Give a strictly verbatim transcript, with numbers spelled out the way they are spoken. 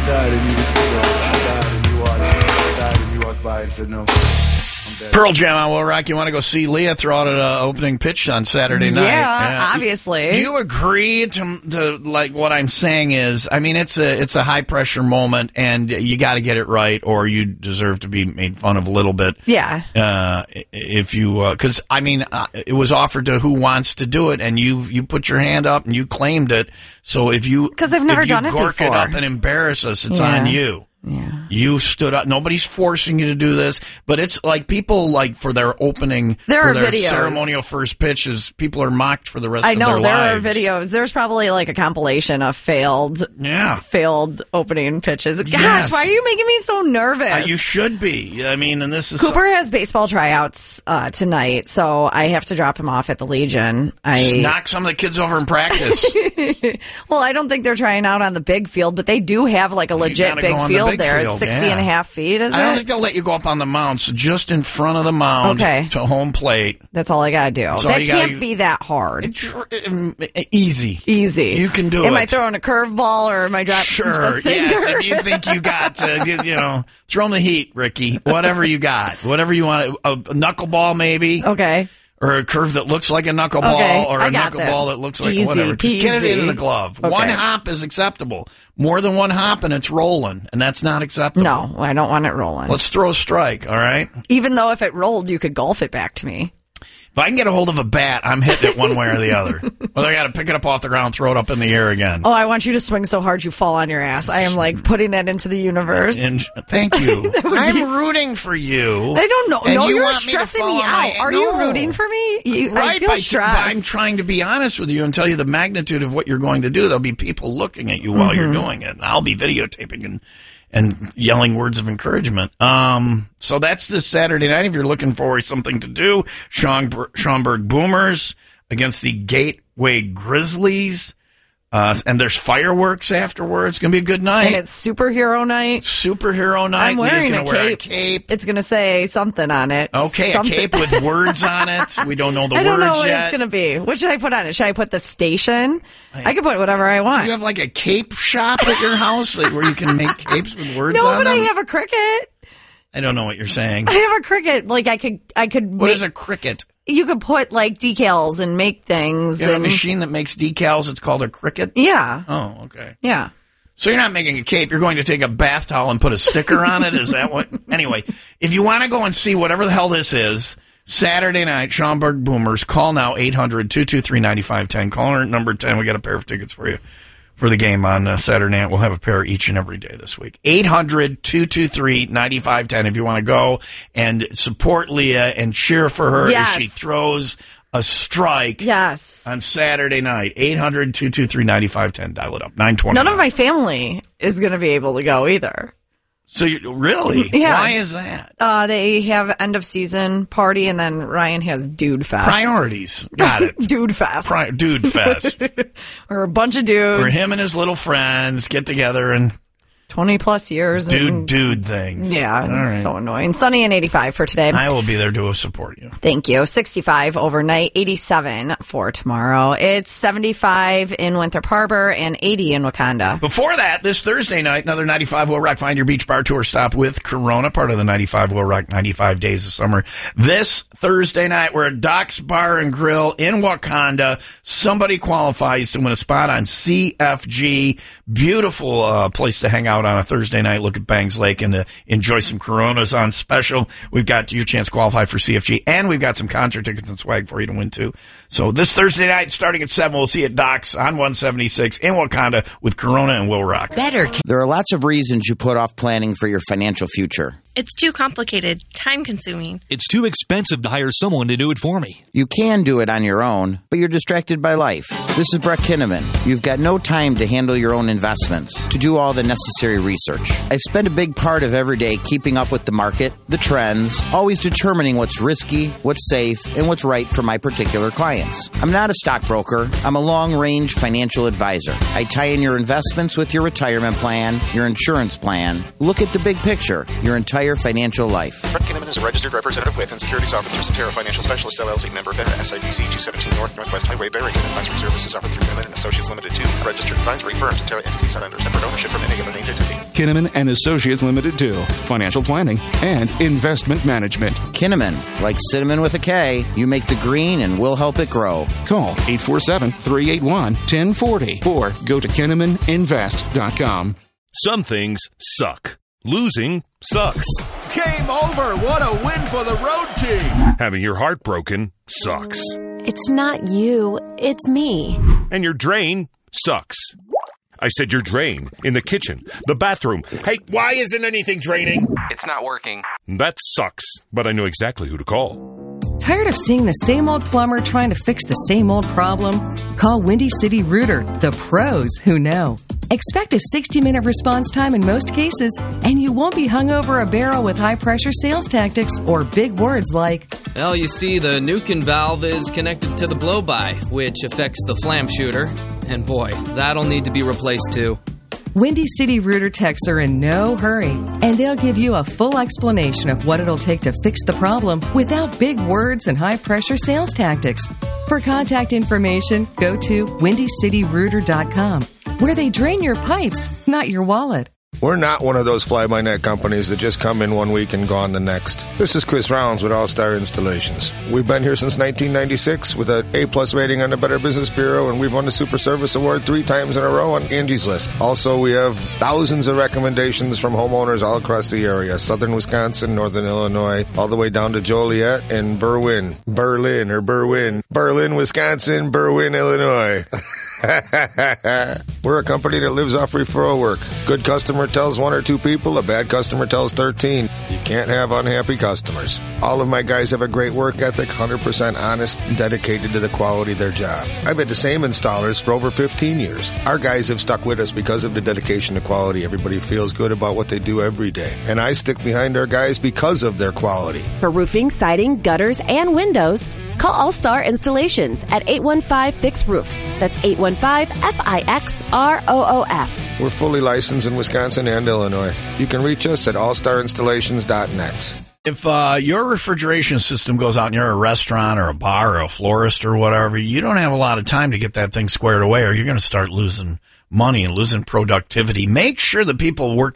died and you just I died and you watched I died and you walked by and said no. Pearl Jam on Will Rock. You want to go see Leah throw out an uh, opening pitch on Saturday night? Yeah, uh, obviously. Do you agree to, to like what I'm saying is? I mean, it's a it's a high pressure moment, and you got to get it right, or you deserve to be made fun of a little bit. Yeah. Uh, if you, because uh, I mean, uh, it was offered to Who Wants to Do It, and you you put your hand up and you claimed it. So if you because I've never if you done it gork before. it up and embarrass us, it's yeah. on you. Yeah. You stood up. Nobody's forcing you to do this, but it's like people like for their opening, there for are their videos. ceremonial first pitches, people are mocked for the rest I of know, their there lives. are videos. There's probably like a compilation of failed, yeah, failed opening pitches. Gosh, yes. why are you making me so nervous? Uh, you should be. I mean, and this is Cooper so- has baseball tryouts uh, tonight, so I have to drop him off at the Legion. I knock some of the kids over in practice. Well, I don't think they're trying out on the big field, but they do have like a legit big field the big there. Field, it's sixty yeah. and a half feet, is I it? don't think they'll let you go up on the mound, so just in front of the mound okay. to home plate. That's all I got to do. So that gotta, can't be that hard. It, easy. Easy. You can do am it. Am I throwing a curveball or am I dropping sure, a sinker? Yes, if you think you got to, you, you know, throw in the heat, Ricky. Whatever you got. Whatever you want. A, a knuckleball, maybe. Okay. Or a curve that looks like a knuckleball, okay, or a knuckleball that looks like Easy whatever. Just peasy. get it into the glove. Okay. One hop is acceptable. More than one hop and it's rolling, and that's not acceptable. No, I don't want it rolling. Let's throw a strike, all right? Even though if it rolled, you could golf it back to me. If I can get a hold of a bat, I'm hitting it one way or the other. Whether I got to pick it up off the ground, throw it up in the air again. Oh, I want you to swing so hard you fall on your ass. I am like putting that into the universe. And, thank you. I'm be... rooting for you. I don't know. No, you you're stressing me, me out. My... Are no. you rooting for me? You, right, I feel by stressed. T- I'm trying to be honest with you and tell you the magnitude of what you're going to do. There'll be people looking at you while mm-hmm. you're doing it. And I'll be videotaping and and yelling words of encouragement. Um, so that's this Saturday night. If you're looking for something to do, Schaumburg, Schaumburg Boomers against the Gateway Grizzlies. Uh, and there's fireworks afterwards. It's going to be a good night. And it's superhero night. Superhero night. I'm wearing a cape. wear a cape. It's going to say something on it. Okay, something. a cape with words on it. We don't know the I words yet. I don't know what yet. It's going to be. What should I put on it? Should I put the station? I, I can put whatever I want. Do you have like a cape shop at your house where you can make capes with words no, on them? No, but I have a cricket. I don't know what you're saying. I have a cricket. Like I could, I could. What make, is a cricket? You could put like decals and make things. You have and, a machine that makes decals. It's called a cricket? Yeah. Oh, okay. Yeah. So you're not making a cape. You're going to take a bath towel and put a sticker on it? Is that what? Anyway, if you want to go and see whatever the hell this is, Saturday night, Schaumburg Boomers, call now eight hundred, two two three, nine five one zero. Caller number ten. We got a pair of tickets for you for the game on uh, Saturday night. We'll have a pair each and every day this week. eight hundred, two two three, nine five one zero if you want to go and support Leah and cheer for her yes. as she throws a strike yes. on Saturday night. eight hundred, two two three, nine five one zero. Dial it up. nine twenty. None of my family is going to be able to go either. So you, really? Yeah. Why is that? Uh, they have end of season party, and then Ryan has Dude Fest. Priorities. Got it. Dude Fest. Pri- Dude Fest. Or a bunch of dudes. Where him and his little friends get together and twenty plus years. Dude, and, dude things. Yeah, All it's right. so annoying. Sunny and eighty-five for today. I will be there to support you. Thank you. sixty-five overnight, eighty-seven for tomorrow. It's seventy-five in Winthrop Harbor and eighty in Wakanda. Before that, this Thursday night, another ninety-five Will Rock Find Your Beach Bar Tour stop with Corona, part of the ninety-five Will Rock ninety-five Days of Summer. This Thursday night, we're at Doc's Bar and Grill in Wakanda. Somebody qualifies to win a spot on C F G. Beautiful uh, place to hang out on a Thursday night. Look at Bangs Lake and uh, enjoy some Coronas on special. We've got your chance to qualify for C F G, and we've got some concert tickets and swag for you to win, too. So this Thursday night, starting at seven, we'll see you at Doc's on one seventy-six in Wakanda with Corona and Will Rock. Better. There are lots of reasons you put off planning for your financial future. It's too complicated, time-consuming. It's too expensive to hire someone to do it for me. You can do it on your own, but you're distracted by life. This is Brett Kinnaman. You've got no time to handle your own investments, to do all the necessary research. I spend a big part of every day keeping up with the market, the trends, always determining what's risky, what's safe, and what's right for my particular clients. I'm not a stockbroker. I'm a long-range financial advisor. I tie in your investments with your retirement plan, your insurance plan. Look at the big picture, your entire entire financial life. Brett Kinnaman is a registered representative with and securities officer, Centera Financial Specialist, L L C, member, FINRA, S I B C, two seventeen North, Northwest Highway, Barrington. Advisory services offered through Kinnaman and Associates Limited, two. A registered advisory firm. Centera entities not under separate ownership from any other named entity. Kinnaman and Associates Limited, two. Financial planning and investment management. Kinnaman, like cinnamon with a K, you make the green and we'll help it grow. Call eight four seven, three eight one, one zero four zero or go to kinnaman invest dot com. Some things suck. Losing sucks. Game over. What a win for the road team. Having your heart broken sucks. It's not you. It's me. And your drain sucks. I said your drain. In the kitchen. The bathroom. Hey, why isn't anything draining? It's not working. That sucks. But I know exactly who to call. Tired of seeing the same old plumber trying to fix the same old problem? Call Windy City Rooter, the pros who know. Expect a sixty-minute response time in most cases, and you won't be hung over a barrel with high-pressure sales tactics or big words like, well, you see, the Nukin valve is connected to the blow-by, which affects the flam shooter. And boy, that'll need to be replaced too. Windy City Rooter techs are in no hurry, and they'll give you a full explanation of what it'll take to fix the problem without big words and high-pressure sales tactics. For contact information, go to windy city rooter dot com, where they drain your pipes, not your wallet. We're not one of those fly-by-night companies that just come in one week and gone the next. This is Chris Rounds with All-Star Installations. We've been here since nineteen ninety-six with an A-plus rating on the Better Business Bureau, and we've won the Super Service Award three times in a row on Angie's List. Also, we have thousands of recommendations from homeowners all across the area. Southern Wisconsin, Northern Illinois, all the way down to Joliet and Berwyn. Berlin or Berwyn. Berlin, Wisconsin, Berwyn, Illinois. We're a company that lives off referral work. Good customer tells one or two people, a bad customer tells thirteen. You can't have unhappy customers. All of my guys have a great work ethic, one hundred percent honest, and dedicated to the quality of their job. I've had the same installers for over fifteen years. Our guys have stuck with us because of the dedication to quality. Everybody feels good about what they do every day. And I stick behind our guys because of their quality. For roofing, siding, gutters, and windows, call All-Star Installations at eight one five, fix roof. That's eight one five, F I X R O O F. We're fully licensed in Wisconsin and Illinois. You can reach us at all star installations dot net. If uh, your refrigeration system goes out and you're a restaurant or a bar or a florist or whatever, you don't have a lot of time to get that thing squared away, or you're going to start losing money and losing productivity. Make sure the people working